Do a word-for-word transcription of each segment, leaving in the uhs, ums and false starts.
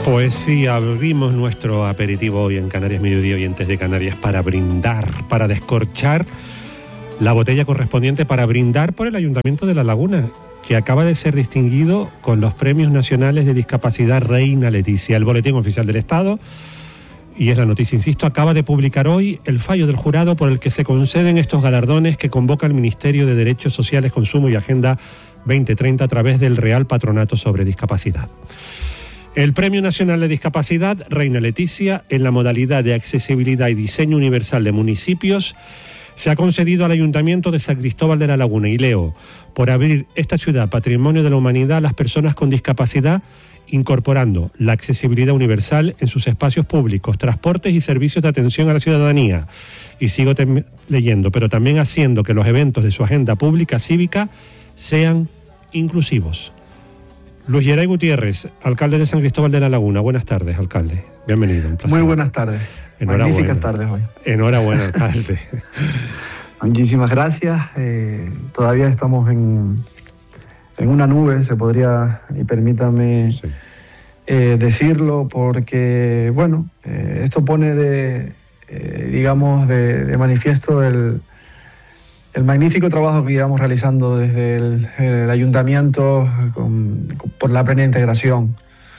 Pues sí, abrimos nuestro aperitivo hoy en Canarias Mediodía, oyentes de Canarias, para brindar, para descorchar la botella correspondiente, para brindar por el Ayuntamiento de La Laguna, que acaba de ser distinguido con los Premios Nacionales de Discapacidad Reina Leticia. El Boletín Oficial del Estado, y es la noticia, insisto, acaba de publicar hoy el fallo del jurado por el que se conceden estos galardones que convoca el Ministerio de Derechos Sociales, Consumo y Agenda veinte treinta a través del Real Patronato sobre Discapacidad. El Premio Nacional de Discapacidad Reina Leticia, en la modalidad de accesibilidad y diseño universal de municipios, se ha concedido al Ayuntamiento de San Cristóbal de la Laguna y Leo por abrir esta ciudad patrimonio de la humanidad a las personas con discapacidad, incorporando la accesibilidad universal en sus espacios públicos, transportes y servicios de atención a la ciudadanía. Y sigo leyendo, pero también haciendo que los eventos de su agenda pública cívica sean inclusivos. Luis Geray Gutiérrez, alcalde de San Cristóbal de la Laguna. Buenas tardes, alcalde. Bienvenido, un placer. Muy buenas tardes. Magníficas tardes hoy. Enhorabuena, alcalde. Muchísimas gracias. Eh, todavía estamos en, en una nube, se podría, y permítame sí. eh, decirlo, porque, bueno, eh, esto pone de, eh, digamos, de, de manifiesto el... el magnífico trabajo que llevamos realizando desde el, el Ayuntamiento con, con, por la plena integración.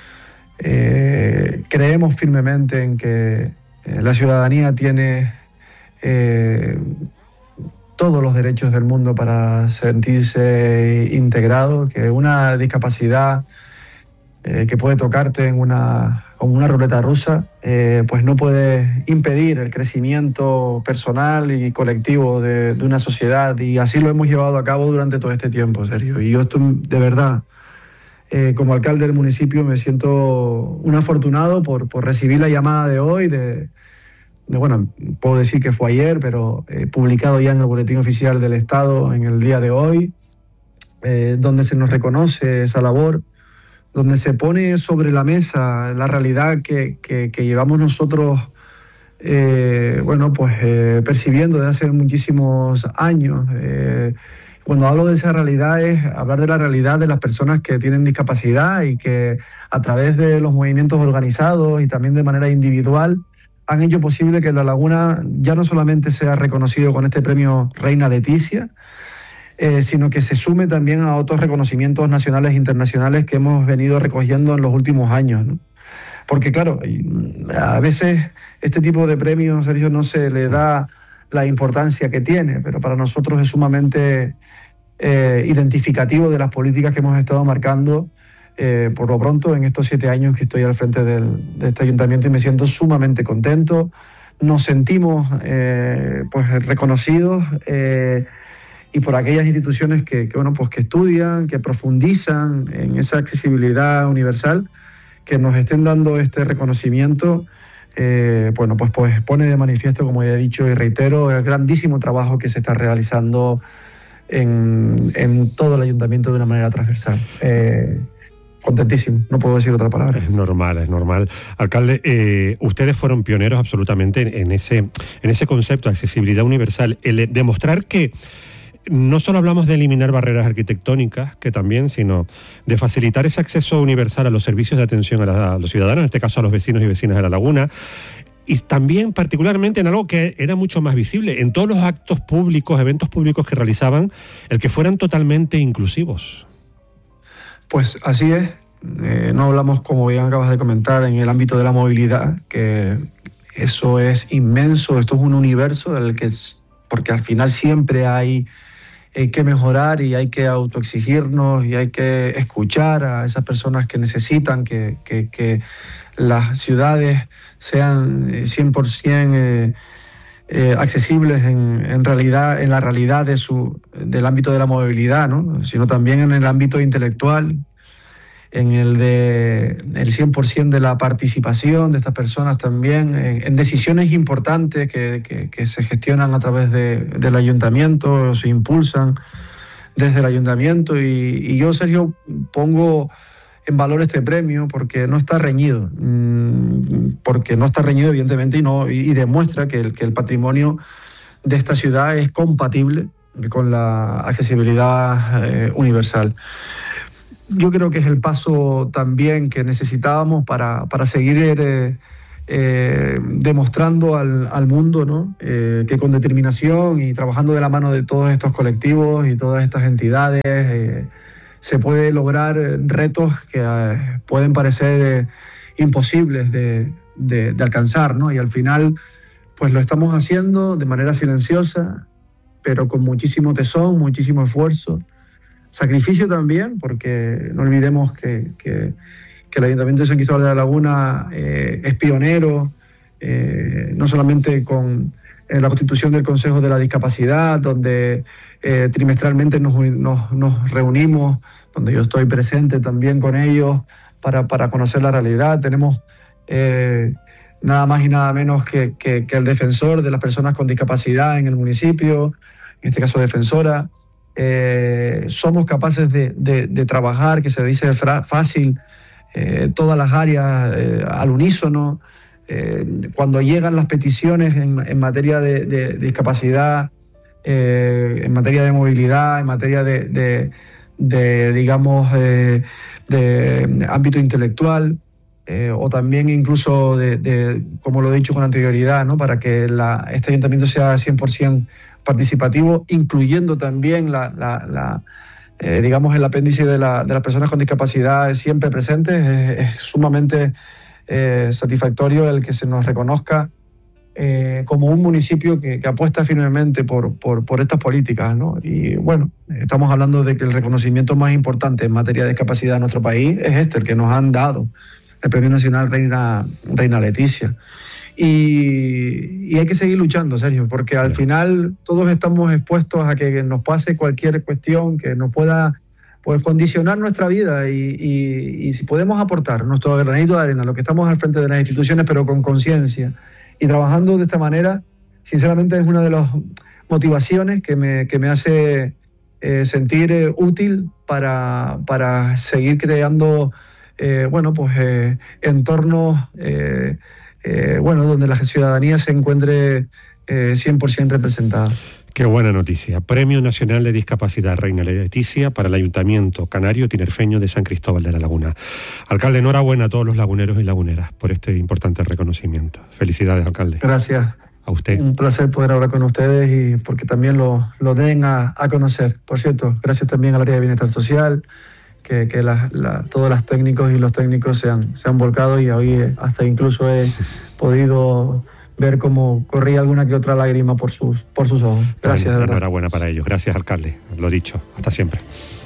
Eh, creemos firmemente en que eh, la ciudadanía tiene eh, todos los derechos del mundo para sentirse integrado, que una discapacidad eh, que puede tocarte en una, como una ruleta rusa, eh, pues no puede impedir el crecimiento personal y colectivo de, de una sociedad, y así lo hemos llevado a cabo durante todo este tiempo, Sergio. Y yo estoy, de verdad, eh, como alcalde del municipio, me siento un afortunado por, por recibir la llamada de hoy, de, de, bueno, puedo decir que fue ayer, pero eh, publicado ya en el Boletín Oficial del Estado en el día de hoy, eh, donde se nos reconoce esa labor, donde se pone sobre la mesa la realidad que, que, que llevamos nosotros, eh, bueno, pues eh, percibiendo desde hace muchísimos años. Eh, cuando hablo de esa realidad es hablar de la realidad de las personas que tienen discapacidad y que a través de los movimientos organizados y también de manera individual han hecho posible que La Laguna ya no solamente sea reconocido con este premio Reina Leticia, Eh, sino que se sume también a otros reconocimientos nacionales e internacionales que hemos venido recogiendo en los últimos años, ¿no? Porque claro, a veces este tipo de premios, Sergio, no se le da la importancia que tiene, pero para nosotros es sumamente eh, identificativo de las políticas que hemos estado marcando eh, por lo pronto en estos siete años que estoy al frente del, de este ayuntamiento, y me siento sumamente contento. Nos sentimos eh, pues reconocidos eh, y por aquellas instituciones que, que, bueno, pues que estudian, que profundizan en esa accesibilidad universal, que nos estén dando este reconocimiento, eh, bueno, pues, pues pone de manifiesto, como ya he dicho y reitero, el grandísimo trabajo que se está realizando en, en todo el ayuntamiento de una manera transversal. Eh, Contentísimo, no puedo decir otra palabra. Es normal, es normal. Alcalde, eh, ustedes fueron pioneros absolutamente en, en, ese, en ese concepto de accesibilidad universal, el demostrar que no solo hablamos de eliminar barreras arquitectónicas, que también, sino de facilitar ese acceso universal a los servicios de atención a, la, a los ciudadanos, en este caso a los vecinos y vecinas de La Laguna, y también particularmente en algo que era mucho más visible, en todos los actos públicos, eventos públicos que realizaban, el que fueran totalmente inclusivos. Pues así es. Eh, no hablamos, como bien acabas de comentar, en el ámbito de la movilidad, que eso es inmenso, esto es un universo en el que, porque al final siempre hay Hay que mejorar y hay que autoexigirnos y hay que escuchar a esas personas que necesitan que, que, que las ciudades sean cien por ciento eh, eh, accesibles en, en, realidad, en la realidad de su, del ámbito de la movilidad, ¿no? Sino también en el ámbito intelectual, en el de el cien por ciento de la participación de estas personas también, en, en decisiones importantes que, que, que se gestionan a través de, del ayuntamiento, se impulsan desde el ayuntamiento. Y, y yo, Sergio, pongo en valor este premio porque no está reñido, porque no está reñido evidentemente y, no, y demuestra que el, que el patrimonio de esta ciudad es compatible con la accesibilidad eh, universal. yo creo que es el paso también que necesitábamos para, para seguir eh, eh, demostrando al, al mundo, ¿no? Eh, que con determinación y trabajando de la mano de todos estos colectivos y todas estas entidades eh, se puede lograr retos que eh, pueden parecer eh, imposibles de, de, de alcanzar, ¿no? Y al final pues lo estamos haciendo de manera silenciosa, pero con muchísimo tesón, muchísimo esfuerzo, sacrificio también, porque no olvidemos que, que, que el Ayuntamiento de San Cristóbal de la Laguna eh, es pionero, eh, no solamente con eh, la constitución del Consejo de la Discapacidad, donde eh, trimestralmente nos, nos, nos reunimos, donde yo estoy presente también con ellos para, para conocer la realidad. Tenemos eh, nada más y nada menos que, que, que el defensor de las personas con discapacidad en el municipio, en este caso defensora. Eh, somos capaces de, de, de trabajar, que se dice fácil, eh, todas las áreas eh, al unísono. Eh, cuando llegan las peticiones en, en materia de, de, de discapacidad, eh, en materia de movilidad, en materia de, de, de digamos, eh, de ámbito intelectual, eh, o también incluso, de, de, como lo he dicho con anterioridad, ¿no? Para que la, este ayuntamiento sea cien por ciento participativo, incluyendo también la, la, la eh, digamos el apéndice de, la, de las personas con discapacidad siempre presentes. Es, es sumamente eh, satisfactorio el que se nos reconozca eh, como un municipio que, que apuesta firmemente por, por, por estas políticas, ¿no? Y bueno, estamos hablando de que el reconocimiento más importante en materia de discapacidad en nuestro país es este, el que nos han dado, el Premio Nacional Reina, Reina Leticia. Y, y hay que seguir luchando, Sergio, porque al final todos estamos expuestos a que nos pase cualquier cuestión que nos pueda pues, condicionar nuestra vida y, y, y si podemos aportar nuestro granito de arena, lo que estamos al frente de las instituciones, pero con conciencia y trabajando de esta manera, sinceramente es una de las motivaciones que me, que me hace eh, sentir eh, útil para, para seguir creando eh, bueno, pues, eh, entornos eh, Eh, bueno, donde la ciudadanía se encuentre eh, cien por ciento representada. Qué buena noticia. Premio Nacional de Discapacidad Reina Leticia para el Ayuntamiento Canario Tinerfeño de San Cristóbal de la Laguna. Alcalde, enhorabuena a todos los laguneros y laguneras por este importante reconocimiento. Felicidades, alcalde. Gracias. A usted. Un placer poder hablar con ustedes y porque también lo, lo den a, a conocer. Por cierto, gracias también al área de bienestar social, que, que la, la, todos los técnicos y los técnicos se han, se han volcado y hoy hasta incluso he podido ver cómo corría alguna que otra lágrima por sus, por sus ojos. Gracias, bueno, de verdad. Enhorabuena para ellos. Gracias, alcalde. Lo dicho. Hasta siempre.